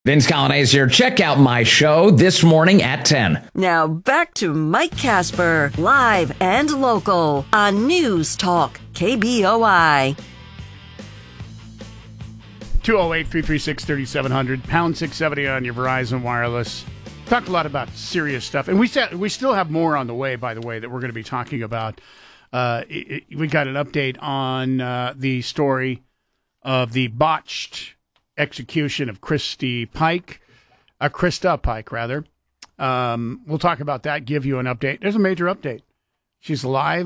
Vince Colonnese here. Check out my show this morning at 10. Now back to Mike Casper, live and local on News Talk KBOI. 208-336-3700, pound 670 on your Verizon Wireless. Talked a lot about serious stuff, and we still have more on the way, by the way, that we're going to be talking about. We got an update on the story of the botched execution of Krista Pike, rather. We'll talk about that, give you an update. There's a major update. She's alive.